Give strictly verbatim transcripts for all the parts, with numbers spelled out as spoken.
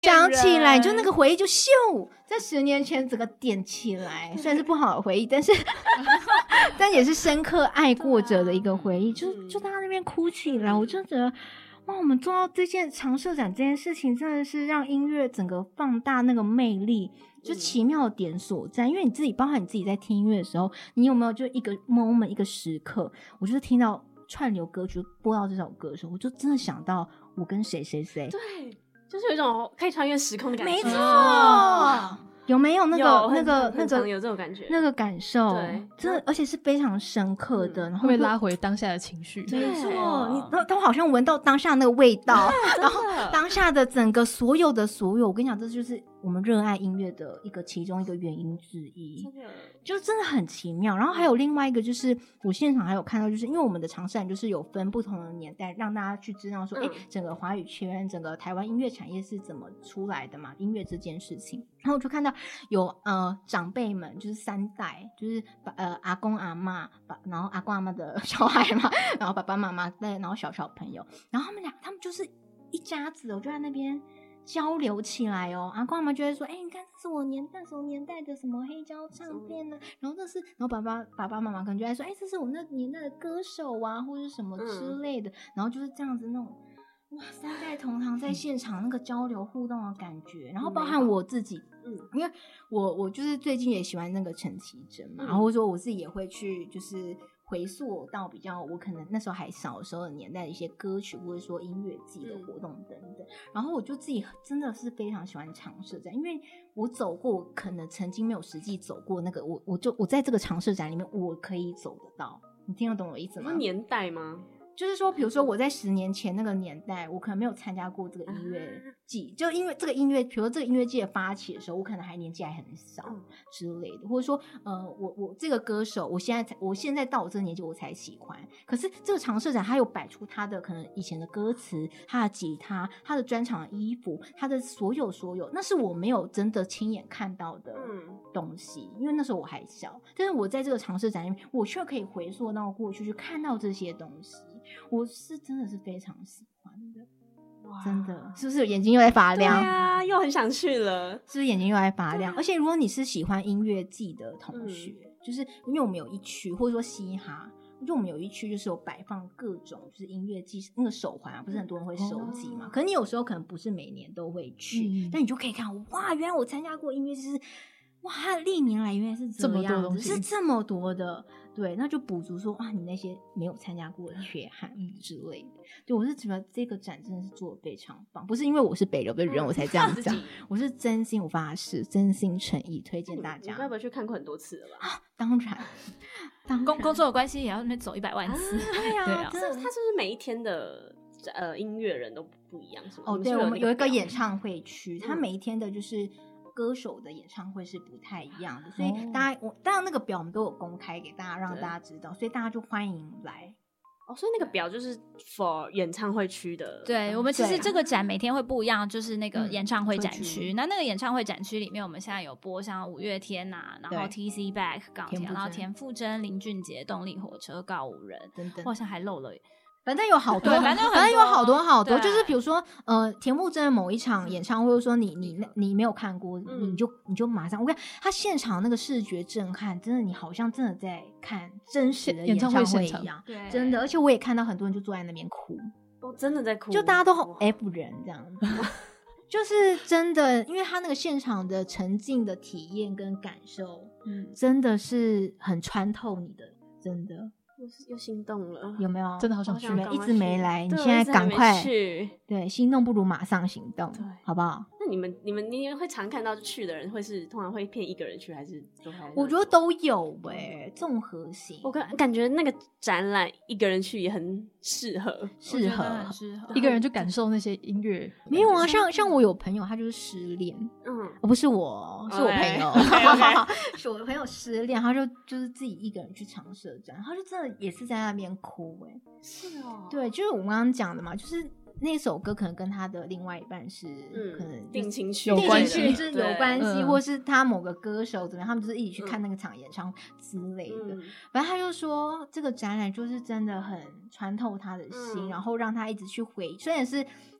想起来就那个回忆就咻，在十年前整个点起来，虽然是不好的回忆，但是但也是深刻爱过者的一个回忆，就就大家那边哭起来，我就觉得哇，我们做到这件常设展这件事情，真的是让音乐整个放大那个魅力，就奇妙的点所在。因为你自己包含你自己在听音乐的时候，你有没有就一个 moment 一个时刻，我就是听到串流歌曲播到这首歌的时候，我就真的想到我跟谁谁谁， 对，就是有一种可以穿越时空的感觉。 没错、哦，有没有那个有那个那个有这种感觉？ 那个感受， 对， 真的，而且是非常深刻的， 嗯、 然后会拉回当下的情绪。 没错，你都都好像闻到当下那个味道，然后当下的整个所有的所有，我跟你讲，这就是我们热爱音乐的一个其中一个原因之一，真的就真的很奇妙。然后还有另外一个，就是我现场还有看到，就是因为我们的常设展就是有分不同的年代，让大家去知道说，哎、嗯，整个华语圈、整个台湾音乐产业是怎么出来的嘛？音乐这件事情，然后我就看到有呃长辈们，就是三代，就是呃阿公阿嬷，然后阿公阿嬷的小孩嘛，然后爸爸妈妈对，然后小小朋友，然后他们俩他们就是一家子，我就在那边交流起来哦。阿公阿嬷就会说，哎、欸，你看这是我年代什么年代的什么黑胶唱片呢、啊？然后这是，然后爸爸爸爸妈妈可能就在说，哎、欸，这是我那年代的歌手啊，或者什么之类的、嗯。然后就是这样子那种。哇，三代同堂在现场那个交流互动的感觉，然后包含我自己，嗯，因为我我就是最近也喜欢那个陈绮贞嘛、嗯，然后说我自己也会去就是回溯到比较我可能那时候还小的时候的年代的一些歌曲，或者说音乐季的活动等等、嗯，然后我就自己真的是非常喜欢常设展，因为我走过可能曾经没有实际走过那个，我我就我在这个常设展里面我可以走得到，你听得懂我意思吗？ 是年代吗？ 就是说比如说我在十年前那个年代我可能没有参加过这个音乐季、啊、就因为这个音乐比如说这个音乐季的发起的时候我可能还年纪还很少之类的、嗯、或者说呃我我这个歌手我现在才我现在到我这个年纪我才喜欢，可是这个常设展他有摆出他的可能以前的歌词，他的吉他，他的专场的衣服，他的所有所有，那是我没有真的亲眼看到的东西、嗯、因为那时候我还小，但是我在这个常设展里面我却可以回溯到过去去看到这些东西，我是真的是非常喜欢的，真的，是不是眼睛又在发亮？ 对啊，又很想去了， 是不是眼睛又在发亮？而且如果你是喜欢音乐季的同学、嗯、就是因为我们有一区或者说嘻哈，就我们有一区就是有摆放各种就是音乐季那个手环啊，不是很多人会收集嘛、哦、可是你有时候可能不是每年都会去、嗯、但你就可以看哇原来我参加过音乐季是哇它的历年来原来是这样子， 这么多东西是这么多的，对，那就补足说哇你那些没有参加过的缺憾之类的、嗯、对，我是觉得这个展真的是做得非常棒，不是因为我是北流的人我才这样讲、嗯、我是真心，我发誓真心诚意推荐大家。 你该不会去看过很多次了吧？ 啊、当然当工工作的关系也要那边走一百万次、啊、 对啊， 对啊， 它是不是每一天的呃音乐人都不一样是吗？ 哦对，我们有一个演唱会区、嗯、它每一天的就是歌手的演唱会是不太一样的，所以大家、哦、我当然那个表我们都有公开给大家让大家知道，所以大家就欢迎来哦，所以那个表就是 for 演唱会区的。 对，我们其实这个展每天会不一样，就是那个演唱会展区、嗯、那那个演唱会展区里面我们现在有播像五月天啊，然后 T C Back 港田，然后田馥甄、林俊杰、动力火车、告五人等等，好像还漏了反正有好多， 反正反正有好多好多，就是比如说，呃，田馥甄的某一场演唱会，或者说你你你没有看过，嗯、你就你就马上，我看他现场那个视觉震撼，真的，你好像真的在看真实的演唱会一样， 对， 真的，而且我也看到很多人就坐在那边哭， 哦，真的在哭， 就大家都 F 人这样子，就是真的，因为他那个现场的沉浸的体验跟感受，嗯，真的是很穿透你的，真的。 又心动了， 有没有？ 真的好想去， 一直没来，你现在赶快去。 对，心动不如马上行动，好不好？ 那你们、你们、你们会常看到去的人，会是通常会骗一个人去，还是都还？ 我觉得都有哎、欸，综合型。 我感感觉那个展览一个人去也很适合， 适合， 适合一个人去感受那些音乐。 没有啊，像像我有朋友，他就是失恋，嗯，哦、不是我，是我朋友， okay, okay. 是我朋友失恋，他就就是自己一个人去尝试展，他就真的也是在那边哭哎、欸， 是哦， 对，就是我刚刚讲的嘛，就是那首歌可能跟他的另外一半是、 嗯、 可能定情绪有关系， 就是有关系，或是他某个歌手怎么样，他们就是一起去看那个场演唱会之类的。嗯、反正他就说这个展览就是真的很穿透他的心，嗯、然后让他一直去回，虽然是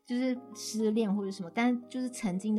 就是失恋或者什么，但就是曾经的